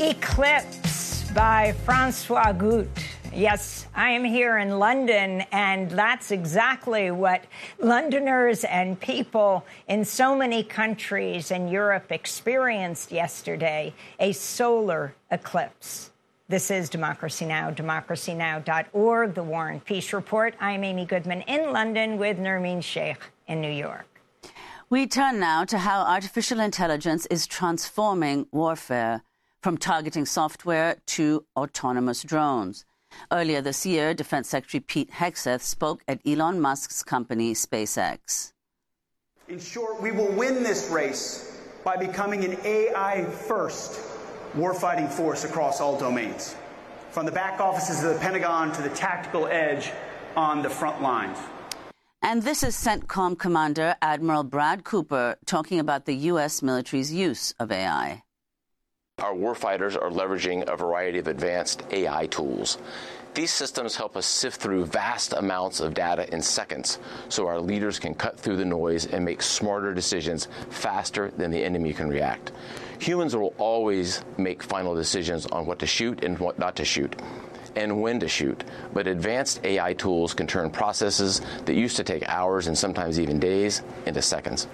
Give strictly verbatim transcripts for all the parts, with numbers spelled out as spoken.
Eclipse by Francois Goutte. Yes, I am here in London, and that's exactly what Londoners and people in so many countries in Europe experienced yesterday, a solar eclipse. This is Democracy Now!, democracy now dot org, The War and Peace Report. I'm Amy Goodman in London with Nermeen Sheikh in New York. We turn now to how artificial intelligence is transforming warfare, from targeting software to autonomous drones. Earlier this year, Defense Secretary Pete Hegseth spoke at Elon Musk's company, SpaceX. In short, we will win this race by becoming an A I-first warfighting force across all domains, from the back offices of the Pentagon to the tactical edge on the front lines. And this is CENTCOM Commander Admiral Brad Cooper talking about the U S military's use of A I. Our warfighters are leveraging a variety of advanced A I tools. These systems help us sift through vast amounts of data in seconds, so our leaders can cut through the noise and make smarter decisions faster than the enemy can react. Humans will always make final decisions on what to shoot and what not to shoot, and when to shoot. But advanced A I tools can turn processes that used to take hours and sometimes even days into seconds.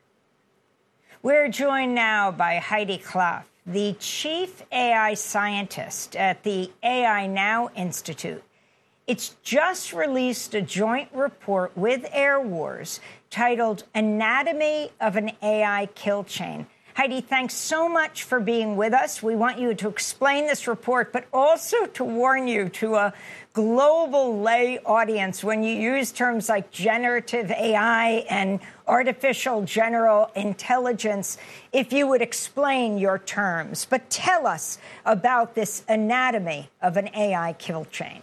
We're joined now by Heidi Klaf, the chief A I scientist at the A I Now Institute. It's just released a joint report with Air Wars titled Anatomy of an A I Kill Chain. Heidi, thanks so much for being with us. We want you to explain this report, but also to warn you to a global lay audience when you use terms like generative A I and artificial general intelligence, if you would explain your terms. But tell us about this anatomy of an A I kill chain.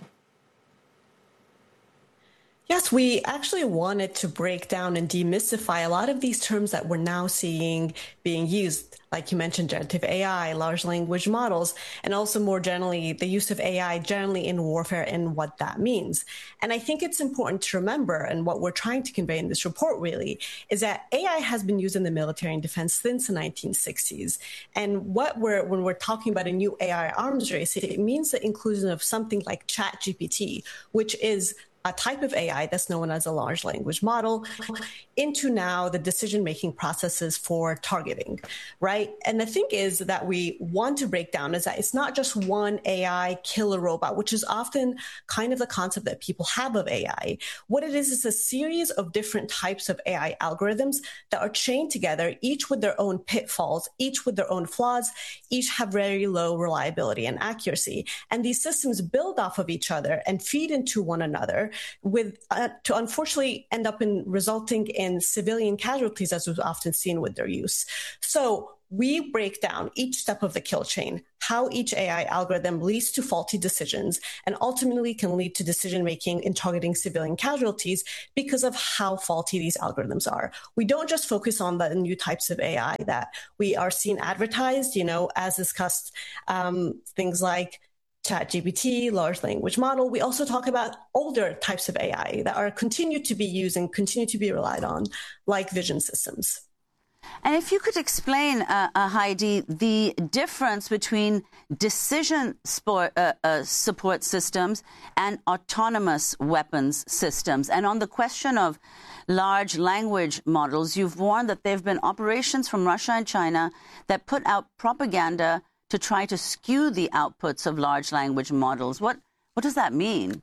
Yes, we actually wanted to break down and demystify a lot of these terms that we're now seeing being used, like you mentioned, generative A I, large language models, and also more generally, the use of A I generally in warfare and what that means. And I think it's important to remember, and what we're trying to convey in this report really, is that A I has been used in the military and defense since the nineteen sixties. And what we're, when we're talking about a new A I arms race, it means the inclusion of something like ChatGPT, which is a type of A I that's known as a large language model, into now the decision-making processes for targeting, right? And the thing is that we want to break down is that it's not just one A I kill a robot, which is often kind of the concept that people have of A I. What it is is a series of different types of A I algorithms that are chained together, each with their own pitfalls, each with their own flaws, each have very low reliability and accuracy. And these systems build off of each other and feed into one another, with uh, to unfortunately end up in resulting in civilian casualties, as we've often seen with their use. So we break down each step of the kill chain, how each A I algorithm leads to faulty decisions and ultimately can lead to decision-making in targeting civilian casualties because of how faulty these algorithms are. We don't just focus on the new types of A I that we are seeing advertised, you know, as discussed, um, things like ChatGPT, large language model. We also talk about older types of A I that are continue to be used and continue to be relied on, like vision systems. And if you could explain, uh, uh, Heidi, the difference between decision sport, uh, uh, support systems and autonomous weapons systems. And on the question of large language models, you've warned that there have been operations from Russia and China that put out propaganda to try to skew the outputs of large language models. What, what does that mean?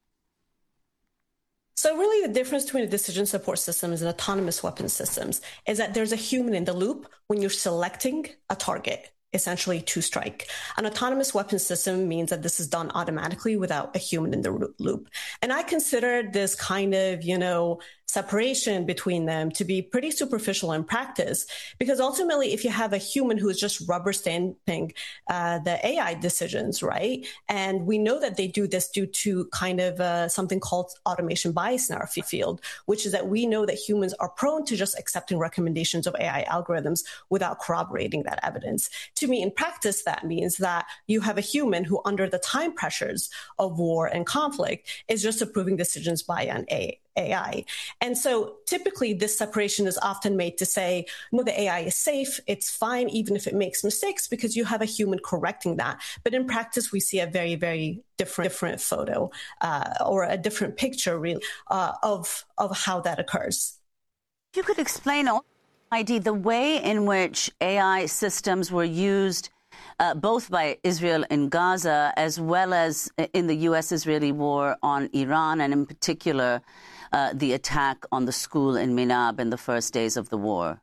So really the difference between a decision support systems and autonomous weapon systems is that there's a human in the loop when you're selecting a target, essentially to strike. An autonomous weapon system means that this is done automatically without a human in the loop. And I consider this kind of, you know, separation between them to be pretty superficial in practice, because ultimately, if you have a human who is just rubber stamping uh, the A I decisions, right? And we know that they do this due to kind of uh, something called automation bias in our field, which is that we know that humans are prone to just accepting recommendations of A I algorithms without corroborating that evidence. To me, in practice, that means that you have a human who, under the time pressures of war and conflict, is just approving decisions by an A I. A I. And so typically this separation is often made to say, no, the A I is safe. It's fine, even if it makes mistakes, because you have a human correcting that. But in practice, we see a very, very different, different photo uh, or a different picture really uh, of, of how that occurs. If you could explain, Heidi, the way in which A I systems were used uh, both by Israel in Gaza as well as in the U S Israeli war on Iran, and in particular, uh, the attack on the school in Minab in the first days of the war.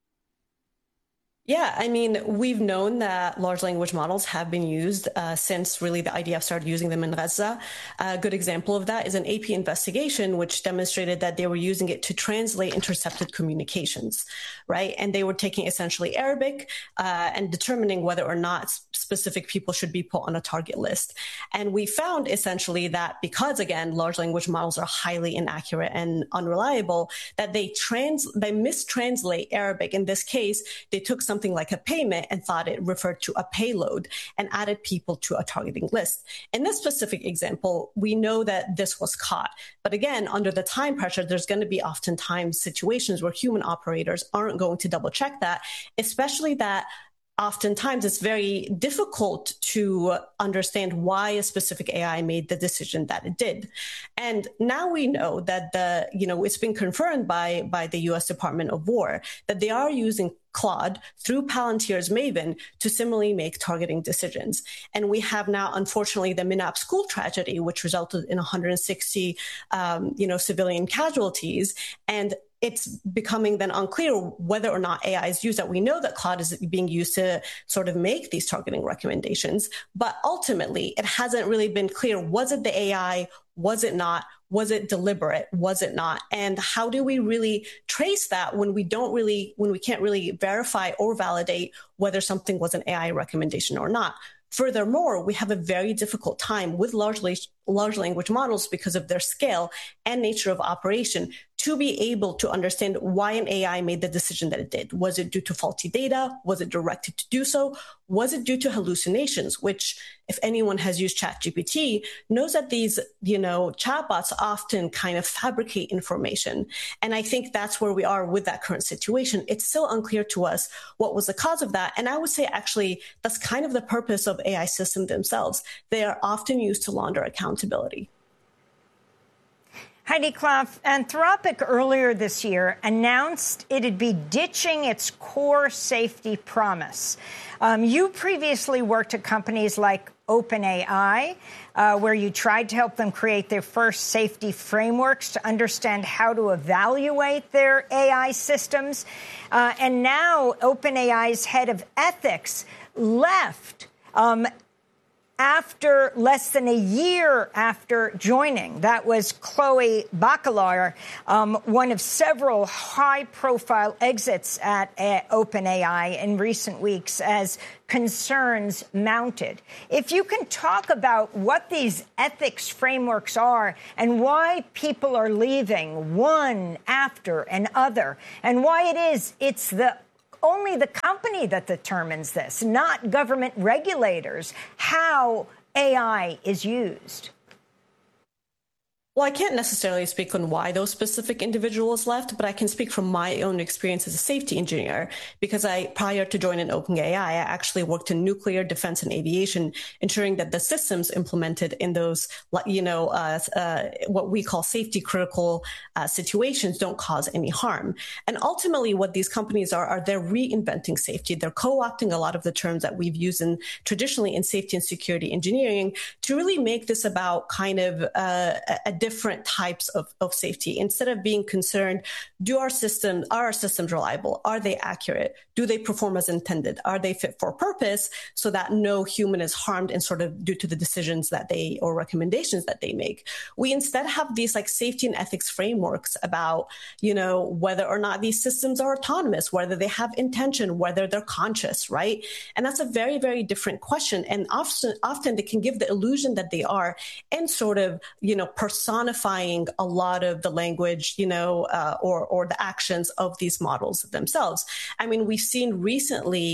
Yeah, I mean, we've known that large language models have been used uh, since really the I D F started using them in Gaza. A good example of that is an A P investigation, which demonstrated that they were using it to translate intercepted communications, right? And they were taking essentially Arabic uh, and determining whether or not specific people should be put on a target list. And we found essentially that because, again, large language models are highly inaccurate and unreliable, that they trans they mistranslate Arabic. In this case, they took some something like a payment and thought it referred to a payload and added people to a targeting list. In this specific example, we know that this was caught. But again, under the time pressure, there's going to be oftentimes situations where human operators aren't going to double check that, especially that oftentimes it's very difficult to understand why a specific A I made the decision that it did. And now we know that the, you know, it's been confirmed by, by the U S Department of War that they are using Claude through Palantir's Maven to similarly make targeting decisions. And we have now, unfortunately, the Minab school tragedy, which resulted in one hundred sixty, um, you know, civilian casualties. And it's becoming then unclear whether or not A I is used. That we know that Claude is being used to sort of make these targeting recommendations, but ultimately it hasn't really been clear. Was it the A I? Was it not? Was it deliberate? Was it not? And how do we really trace that when we don't really, when we can't really verify or validate whether something was an A I recommendation or not? Furthermore, we have a very difficult time with large, large language models because of their scale and nature of operation to be able to understand why an A I made the decision that it did. Was it due to faulty data? Was it directed to do so? Was it due to hallucinations, which if anyone has used ChatGPT knows that these, you know, chatbots often kind of fabricate information. And I think that's where we are with that current situation. It's still unclear to us what was the cause of that. And I would say actually that's kind of the purpose of A I systems themselves. They are often used to launder accountability. Heidi Klaf, Anthropic earlier this year announced it'd be ditching its core safety promise. Um, you previously worked at companies like OpenAI, uh, where you tried to help them create their first safety frameworks to understand how to evaluate their A I systems. Uh, and now OpenAI's head of ethics left Um, after less than a year after joining. That was Chloe Bacalar, um, one of several high-profile exits at uh, OpenAI in recent weeks as concerns mounted. If you can talk about what these ethics frameworks are and why people are leaving one after another, and why it is it's the only the company that determines this, not government regulators, how A I is used. Well, I can't necessarily speak on why those specific individuals left, but I can speak from my own experience as a safety engineer, because I, prior to joining OpenAI, I actually worked in nuclear, defense, and aviation, ensuring that the systems implemented in those, you know, uh, uh, what we call safety critical uh, situations don't cause any harm. And ultimately, what these companies are, are they're reinventing safety. They're co-opting a lot of the terms that we've used in traditionally in safety and security engineering to really make this about kind of uh, a different types of, of safety. Instead of being concerned, do our systems, are our systems reliable? Are they accurate? Do they perform as intended? Are they fit for purpose so that no human is harmed and sort of due to the decisions that they or recommendations that they make? We instead have these like safety and ethics frameworks about, you know, whether or not these systems are autonomous, whether they have intention, whether they're conscious, right? And that's a very, very different question. And often, often they can give the illusion that they are and sort of, you know, personifying a lot of the language, you know, uh, or or the actions of these models themselves. I mean, we've seen recently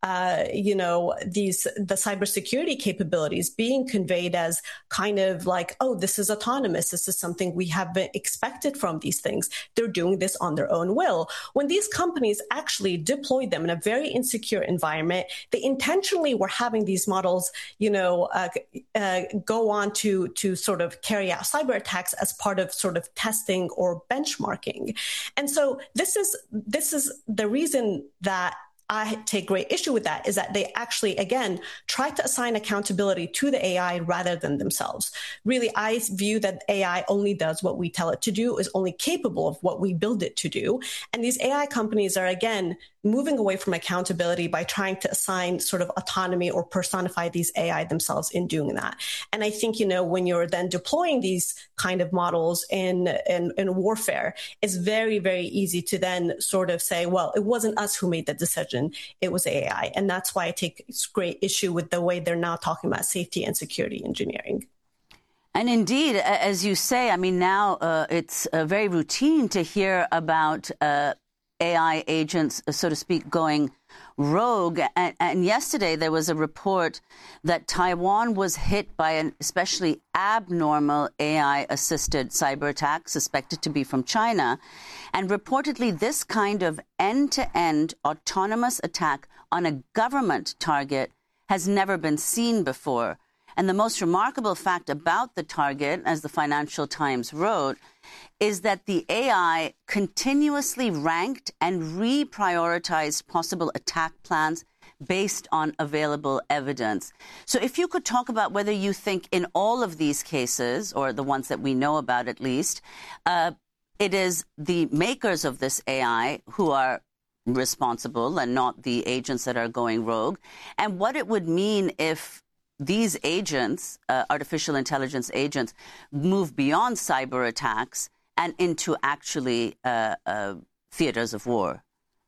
uh, you know, these the cybersecurity capabilities being conveyed as kind of like, oh, this is autonomous. This is something we have been expected from these things. They're doing this on their own will. When these companies actually deployed them in a very insecure environment, they intentionally were having these models, you know, uh, uh, go on to to sort of carry out cyber attacks as part of sort of testing or benchmarking. And so this is this is the reason that I take great issue with that, is that they actually, again, try to assign accountability to the A I rather than themselves. Really, I view that A I only does what we tell it to do, is only capable of what we build it to do. And these A I companies are, again, moving away from accountability by trying to assign sort of autonomy or personify these A I themselves in doing that. And I think, you know, when you're then deploying these kind of models in, in, in warfare, it's very, very easy to then sort of say, well, it wasn't us who made the decision, it was A I. And that's why I take great issue with the way they're now talking about safety and security engineering. And indeed, as you say, I mean, now uh, it's uh, very routine to hear about uh, A I agents, so to speak, going rogue. And, and yesterday there was a report that Taiwan was hit by an especially abnormal A I-assisted cyber attack suspected to be from China. And reportedly, this kind of end-to-end autonomous attack on a government target has never been seen before. And the most remarkable fact about the target, as the Financial Times wrote, is that the A I continuously ranked and reprioritized possible attack plans based on available evidence. So if you could talk about whether you think in all of these cases, or the ones that we know about at least, uh, it is the makers of this A I who are responsible and not the agents that are going rogue, and what it would mean if these agents, uh, artificial intelligence agents, move beyond cyber attacks and into actually uh, uh, theaters of war.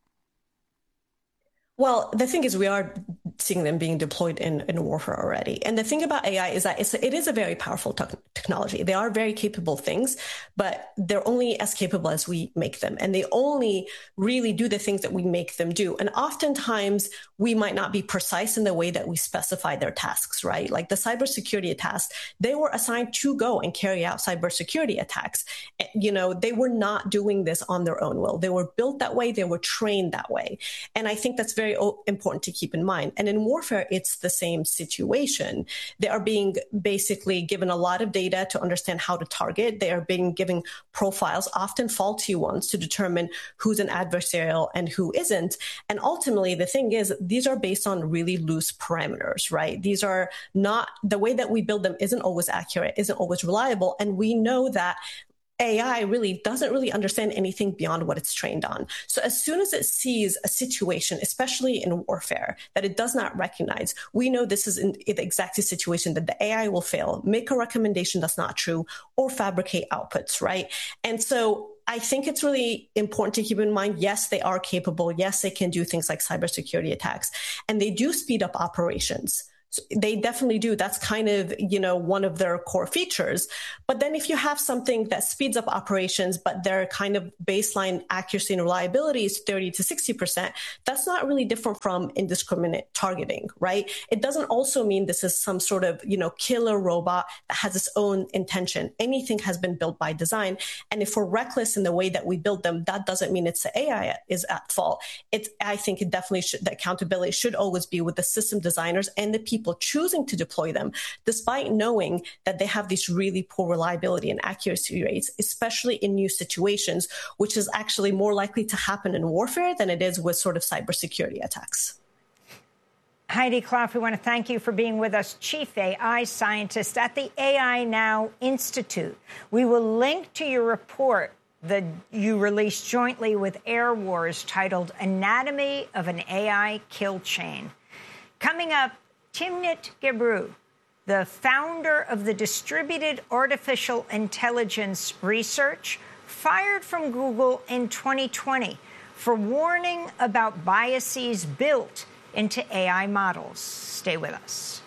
Well, the thing is, we are seeing them being deployed in, in warfare already. And the thing about A I is that it's, it is a very powerful te- technology. They are very capable things, but they're only as capable as we make them. And they only really do the things that we make them do. And oftentimes, we might not be precise in the way that we specify their tasks, right? Like the cybersecurity tasks, they were assigned to go and carry out cybersecurity attacks. You know, they were not doing this on their own will. They were built that way. They were trained that way. And I think that's very very important to keep in mind. And in warfare, it's the same situation. They are being basically given a lot of data to understand how to target. They are being given profiles, often faulty ones, to determine who's an adversarial and who isn't. And ultimately, the thing is, these are based on really loose parameters, right? These are not, the way that we build them isn't always accurate, isn't always reliable. And we know that A I really doesn't really understand anything beyond what it's trained on. So as soon as it sees a situation, especially in warfare, that it does not recognize, we know this is in the exact situation that the A I will fail, make a recommendation that's not true, or fabricate outputs, right? And so I think it's really important to keep in mind, yes, they are capable. Yes, they can do things like cybersecurity attacks, and they do speed up operations. They definitely do. That's kind of, you know, one of their core features. But then if you have something that speeds up operations, but their kind of baseline accuracy and reliability is thirty to sixty percent, that's not really different from indiscriminate targeting, right? It doesn't also mean this is some sort of, you know, killer robot that has its own intention. Anything has been built by design. And if we're reckless in the way that we build them, that doesn't mean it's the A I is at fault. It's, I think it definitely should, the accountability should always be with the system designers and the people choosing to deploy them, despite knowing that they have these really poor reliability and accuracy rates, especially in new situations, which is actually more likely to happen in warfare than it is with sort of cybersecurity attacks. Heidi Klopf, we want to thank you for being with us, Chief A I Scientist at the A I Now Institute. We will link to your report that you released jointly with Air Wars titled Anatomy of an A I Kill Chain. Coming up, Timnit Gebru, the founder of the Distributed Artificial Intelligence Research, fired from Google in twenty twenty for warning about biases built into A I models. Stay with us.